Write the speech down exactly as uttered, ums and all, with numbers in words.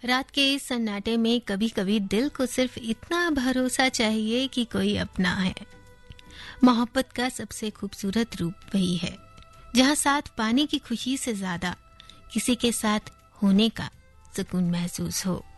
रात के इस सन्नाटे में कभी कभी दिल को सिर्फ इतना भरोसा चाहिए कि कोई अपना है। मोहब्बत का सबसे खूबसूरत रूप वही है जहाँ साथ पाने की खुशी से ज्यादा किसी के साथ होने का सुकून महसूस हो।